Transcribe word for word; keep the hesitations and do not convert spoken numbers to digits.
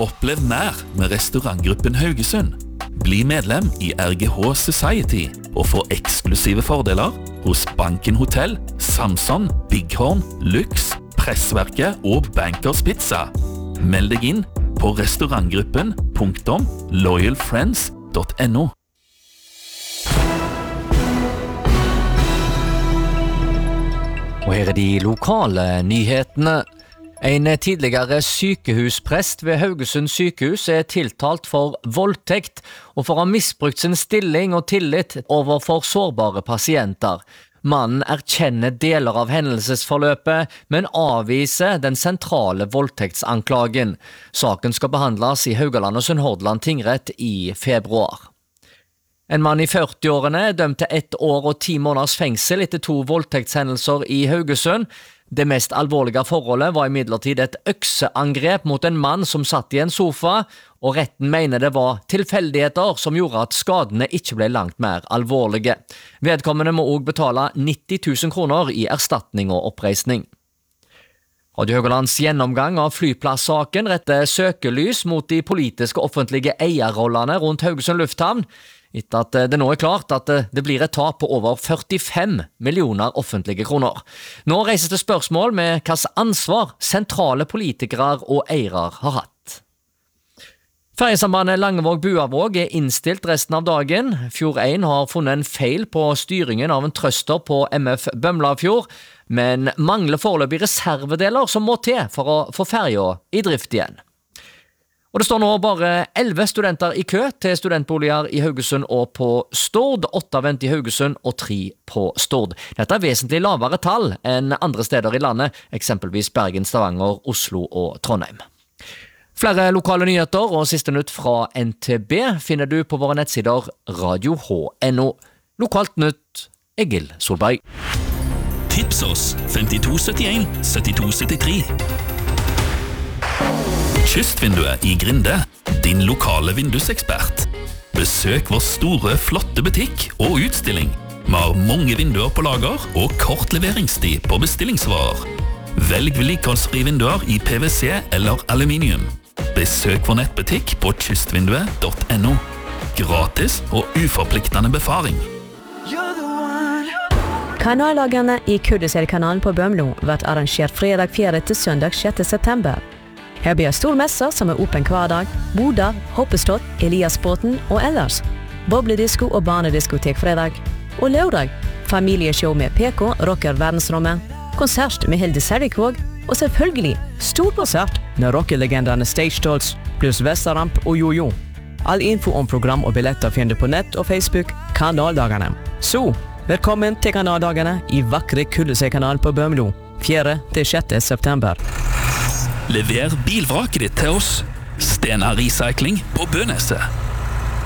Opplev mer med restaurantgruppen Haugesund. Bli medlem i R G H Society og få eksklusive fordeler hos Banken Hotel, Samson, Bighorn, Lux, Pressverket og Bankers Pizza. Meld deg inn på restaurantgruppen punktum loyalfriends punktum no. Og her er de lokale nyhetene. En tidligere sykehusprest ved Haugesund sykehus er tiltalt for voldtekt og for å ha misbrukt sin stilling og tillit overfor sårbare pasienter. Mannen erkjenner deler av hendelsesforløpet, men avviser den sentrale voldtektsanklagen. Saken skal behandles i Haugaland og Sunnhordland tingrett i februar. En mann i førti-årene er dømt til ett år og ti måneders fengsel etter to voldtektshendelser i Haugesund. Det mest alvorlige forholdet var imidlertid et økseangrep mot en mann som satt i en sofa, og retten mener det var tilfeldigheter som gjorde at skadene ikke ble langt mer alvorlige. Vedkommende må også betale nitti tusen kroner i erstatning og oppreisning. Radio Haugalands gjennomgang av flyplasssaken retter søkelys mot de politiske offentlige eierrollene rundt Haugesund lufthavn, etter at det nå er klart at det blir et tap på over førtifem millioner offentlige kroner. Nå reises det spørsmål med hvilket ansvar sentrale politikere og eiere har hatt. Ferjesambandet Langevåg-Buavåg er innstilt resten av dagen. Fjord én har funnet en feil på styringen av en trøster på M F Bømlafjord, men mangler foreløpig reservedeler som må til for å få ferja i drift igjen. Og det står nå bare elleve studenter i kø til studentboliger i Haugesund og på Stord, åtte venter i Haugesund og tre på Stord. Dette er vesentlig lavere tall enn andre steder i landet, eksempelvis Bergen, Stavanger, Oslo og Trondheim. Flere lokale nyheter og siste nytt fra N T B finner du på våre nettsider radio h punktum no. Lokalt nytt, Egil Solberg. Tips oss femtito syttien syttito syttitre. Kystvinduet i Grinde, din lokale vindusekspert. Besøk vår store, flotte butikk og utstilling. Vi har mange vinduer på lager og kort leveringstid på bestillingsvarer. Velg vedlikeholdsfrie vinduer i P V C eller aluminium. Besøk vår nettbutikk på kystvinduet punktum no. Gratis og uforpliktende befaring. Kanallagene i Kurdisel-kanalen på Bømlo vært arrangert fredag fjerde til søndag sjette september. Her blir stor messe som er åpen hver dag, Bodar, Hoppestad, Eliasbåten og ellers. Bobledisko og barnediskotek fredag. Og lørdag, familieshow med P K, rocker verdensrommet, konsert med Hilde Servikvåg, og selvfølgelig stor konsert med rockelegendene Stage Dolls, pluss Vestaramp og Jojo. All info om program og billetter finner du på nett og Facebook Kanaldagene. Så, velkommen til Kanaldagene i vakre Kurdisel-kanalen på Bømlo, fjerde til sjette september. Lever bilvraket ditt til oss. Stena Recycling på Bøneset.